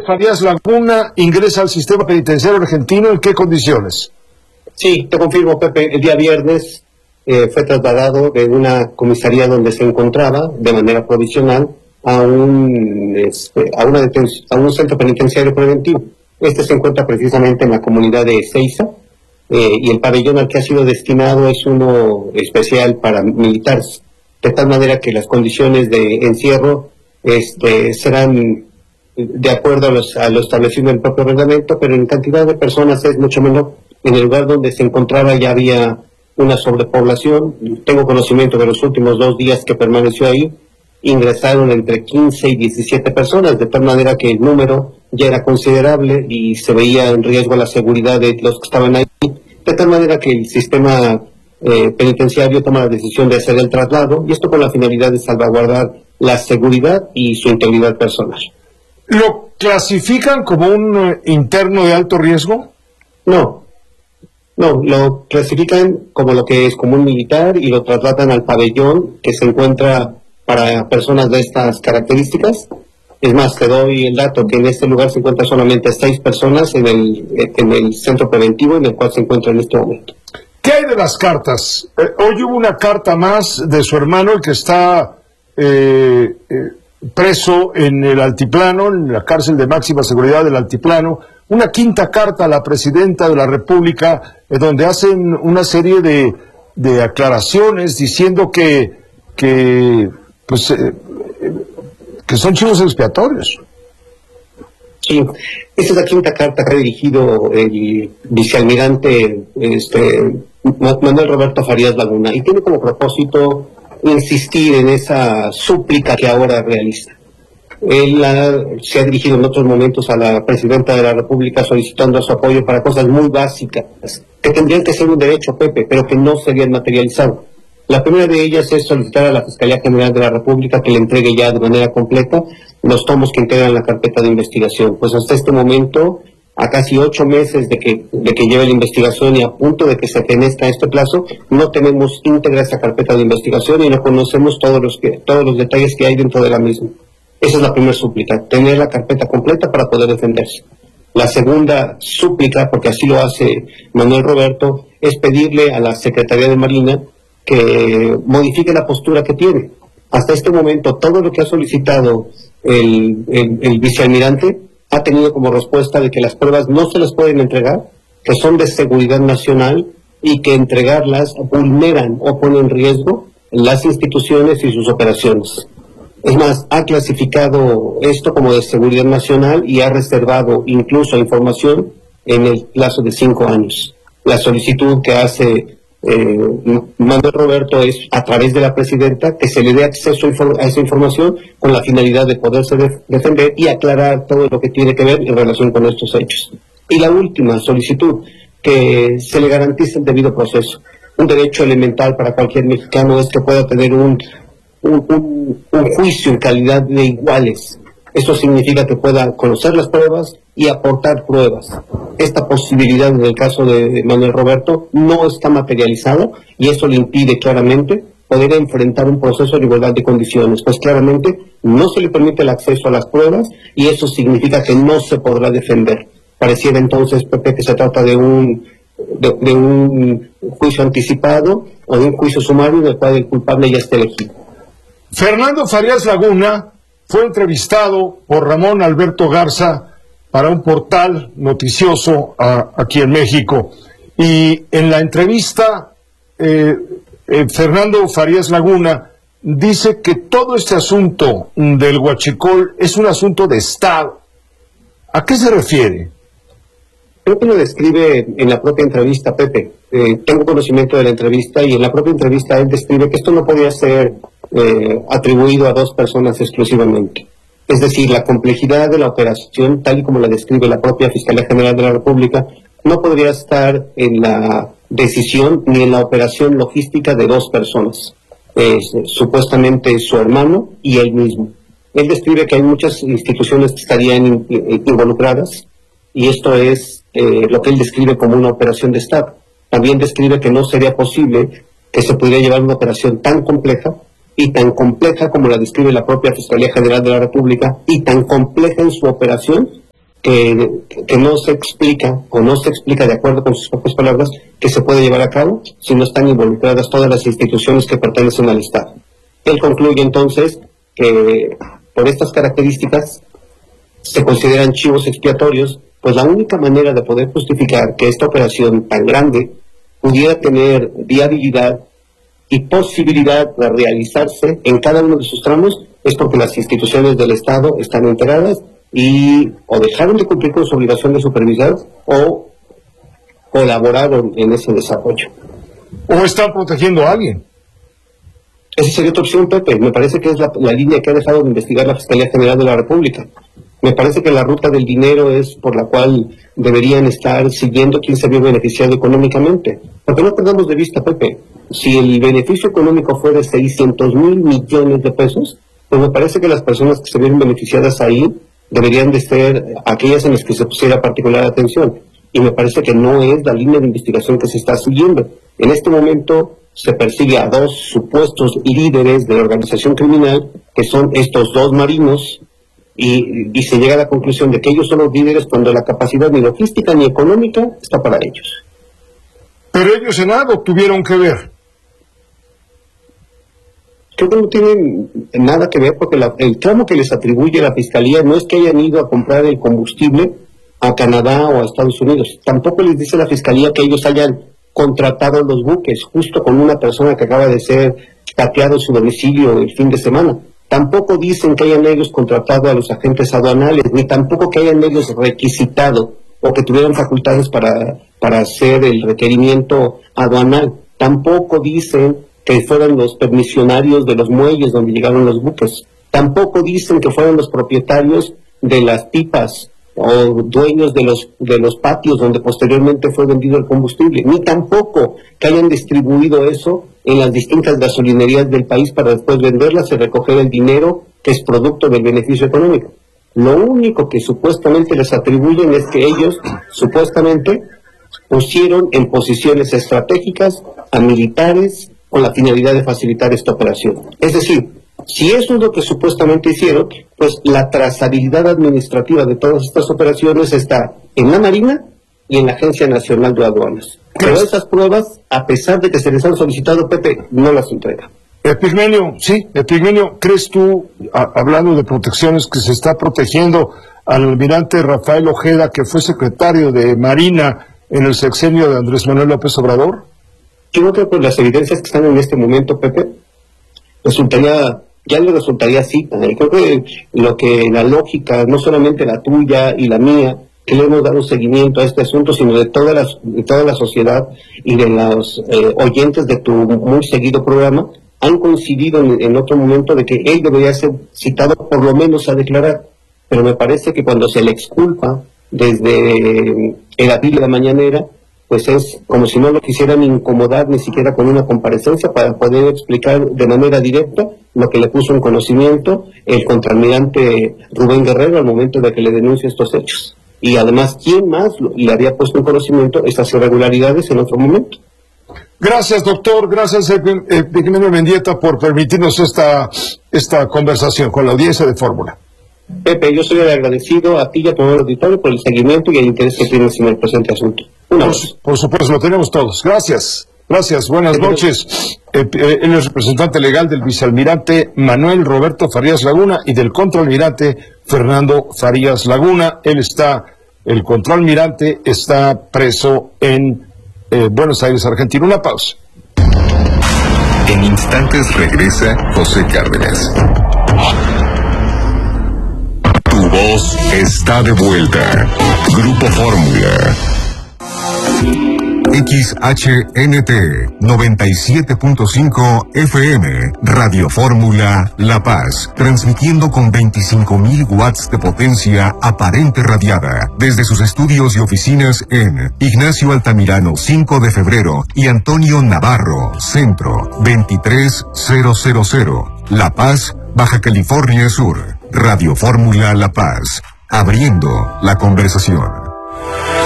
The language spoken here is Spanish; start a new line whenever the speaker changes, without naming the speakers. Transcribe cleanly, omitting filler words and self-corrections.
Farías Laguna ingresa al sistema penitenciario argentino, ¿en qué condiciones?
Sí, te confirmo, Pepe, el día viernes fue trasladado de una comisaría donde se encontraba de manera provisional a un centro penitenciario preventivo. Este se encuentra precisamente en la comunidad de Ezeiza, y el pabellón al que ha sido destinado es uno especial para militares, de tal manera que las condiciones de encierro serán de acuerdo a lo establecido en el propio reglamento, pero en cantidad de personas es mucho menor. En el lugar donde se encontraba ya había una sobrepoblación. Tengo conocimiento de los últimos 2 días que permaneció ahí, ingresaron entre 15 y 17 personas, de tal manera que el número ya era considerable y se veía en riesgo la seguridad de los que estaban ahí, de tal manera que el sistema penitenciario toma la decisión de hacer el traslado, y esto con la finalidad de salvaguardar la seguridad y su integridad personal.
¿Lo clasifican como un interno de alto riesgo?
No, lo clasifican como lo que es como un militar y lo trasladan al pabellón que se encuentra para personas de estas características. Es más, te doy el dato que en este lugar se encuentran solamente 6 personas en el centro preventivo en el cual se encuentra en este momento.
¿Qué hay de las cartas? Hoy hubo una carta más de su hermano, el que está preso en el Altiplano, en la cárcel de máxima seguridad del Altiplano, una quinta carta a la presidenta de la República, donde hacen una serie de aclaraciones diciendo que son chivos expiatorios.
Sí, esta es la quinta carta que ha dirigido el vicealmirante Manuel Roberto Farías Laguna, y tiene como propósito insistir en esa súplica que ahora realiza. Él se ha dirigido en otros momentos a la presidenta de la República solicitando su apoyo para cosas muy básicas, que tendrían que ser un derecho, Pepe, pero que no serían materializados. La primera de ellas es solicitar a la Fiscalía General de la República que le entregue ya de manera completa los tomos que integran la carpeta de investigación. Pues hasta este momento, a casi 8 meses de que lleve la investigación y a punto de que se fenezca este plazo, no tenemos íntegra esta carpeta de investigación y no conocemos todos los detalles que hay dentro de la misma. Esa es la primera súplica, tener la carpeta completa para poder defenderse. La segunda súplica, porque así lo hace Manuel Roberto, es pedirle a la Secretaría de Marina que modifique la postura que tiene. Hasta este momento, todo lo que ha solicitado el vicealmirante ha tenido como respuesta de que las pruebas no se las pueden entregar, que son de seguridad nacional y que entregarlas vulneran o ponen en riesgo las instituciones y sus operaciones. Es más, ha clasificado esto como de seguridad nacional y ha reservado incluso información en el plazo de 5 años. La solicitud que hace Manuel Roberto es a través de la presidenta que se le dé acceso a esa información con la finalidad de poderse defender y aclarar todo lo que tiene que ver en relación con estos hechos. Y la última solicitud, que se le garantice el debido proceso. Un derecho elemental para cualquier mexicano es que pueda tener un juicio en calidad de iguales. Esto significa que pueda conocer las pruebas y aportar pruebas. Esta posibilidad en el caso de Manuel Roberto no está materializada y eso le impide claramente poder enfrentar un proceso de igualdad de condiciones, pues claramente no se le permite el acceso a las pruebas y eso significa que no se podrá defender. Pareciera entonces, Pepe, que se trata de un juicio anticipado o de un juicio sumario en el cual el culpable ya está elegido.
Fernando Farías Laguna fue entrevistado por Ramón Alberto Garza para un portal noticioso aquí en México. Y en la entrevista, Fernando Farías Laguna dice que todo este asunto del huachicol es un asunto de Estado. ¿A qué se refiere?
Creo que lo describe en la propia entrevista, Pepe. Tengo conocimiento de la entrevista y en la propia entrevista él describe que esto no podía ser atribuido a 2 personas exclusivamente. Es decir, la complejidad de la operación, tal y como la describe la propia Fiscalía General de la República, no podría estar en la decisión ni en la operación logística de 2 personas, supuestamente su hermano y él mismo. Él describe que hay muchas instituciones que estarían involucradas y esto es lo que él describe como una operación de Estado. También describe que no sería posible que se pudiera llevar una operación tan compleja y tan compleja como la describe la propia Fiscalía General de la República y tan compleja en su operación que no se explica, o no se explica de acuerdo con sus propias palabras, que se puede llevar a cabo si no están involucradas todas las instituciones que pertenecen al Estado. Él concluye entonces que por estas características se consideran chivos expiatorios, pues la única manera de poder justificar que esta operación tan grande pudiera tener viabilidad y posibilidad de realizarse en cada uno de sus tramos es porque las instituciones del Estado están enteradas y o dejaron de cumplir con su obligación de supervisar o colaboraron en ese desarrollo.
¿O están protegiendo a alguien?
Esa sería otra opción, Pepe. Me parece que es la línea que ha dejado de investigar la Fiscalía General de la República. Me parece que la ruta del dinero es por la cual deberían estar siguiendo quién se vio beneficiado económicamente. Porque no perdamos de vista, Pepe, si el beneficio económico fue de 600,000 millones de pesos, pues me parece que las personas que se vieron beneficiadas ahí deberían de ser aquellas en las que se pusiera particular atención. Y me parece que no es la línea de investigación que se está siguiendo. En este momento se persigue a dos supuestos líderes de la organización criminal, que son estos dos marinos, y se llega a la conclusión de que ellos son los líderes cuando la capacidad ni logística ni económica está para ellos.
Pero ellos en algo tuvieron que ver.
Creo que no tienen nada que ver porque el tramo que les atribuye la Fiscalía no es que hayan ido a comprar el combustible a Canadá o a Estados Unidos. Tampoco les dice la Fiscalía que ellos hayan contratado los buques justo con una persona que acaba de ser cateado en su domicilio el fin de semana. Tampoco dicen que hayan ellos contratado a los agentes aduanales, ni tampoco que hayan ellos requisitado o que tuvieran facultades para hacer el requerimiento aduanal. Tampoco dicen que fueran los permisionarios de los muelles donde llegaron los buques. Tampoco dicen que fueran los propietarios de las pipas o dueños de los patios donde posteriormente fue vendido el combustible, ni tampoco que hayan distribuido eso en las distintas gasolinerías del país para después venderlas y recoger el dinero que es producto del beneficio económico. Lo único que supuestamente les atribuyen es que ellos supuestamente pusieron en posiciones estratégicas a militares con la finalidad de facilitar esta operación. Es decir, si eso es lo que supuestamente hicieron, pues la trazabilidad administrativa de todas estas operaciones está en la Marina y en la Agencia Nacional de Aduanas. Pero esas pruebas, a pesar de que se les han solicitado, Pepe, no las entrega.
Epigmenio, ¿crees tú, hablando de protecciones, que se está protegiendo al almirante Rafael Ojeda, que fue secretario de Marina en el sexenio de Andrés Manuel López Obrador?
Yo creo que por las evidencias que están en este momento, Pepe, ya le resultaría así. Creo que la lógica, no solamente la tuya y la mía, que le hemos dado seguimiento a este asunto, sino de toda la sociedad y de los oyentes de tu muy seguido programa, han coincidido en otro momento de que él debería ser citado por lo menos a declarar. Pero me parece que cuando se le exculpa desde el abril de la mañanera, pues es como si no lo quisieran incomodar ni siquiera con una comparecencia para poder explicar de manera directa lo que le puso en conocimiento el contraalmirante Rubén Guerrero al momento de que le denuncie estos hechos. Y además, ¿quién más le había puesto en conocimiento estas irregularidades en otro momento?
Gracias, doctor. Gracias, Epigmenio Mendieta, por permitirnos esta conversación con la audiencia de Fórmula.
Pepe, yo soy agradecido a ti y a todo el auditorio por el seguimiento y el interés que tienes en el presente asunto.
Por supuesto, lo tenemos todos. Gracias, buenas noches. Él es representante legal del vicealmirante Manuel Roberto Farías Laguna y del contraalmirante Fernando Farías Laguna. El contraalmirante está preso en Buenos Aires, Argentina. Una pausa.
En instantes regresa José Cárdenas. Tu voz está de vuelta. Grupo Fórmula. XHNT 97.5 FM, Radio Fórmula La Paz, transmitiendo con 25.000 watts de potencia aparente radiada, desde sus estudios y oficinas en Ignacio Altamirano 5 de febrero y Antonio Navarro, Centro 23000, La Paz, Baja California Sur. Radio Fórmula La Paz, abriendo la conversación.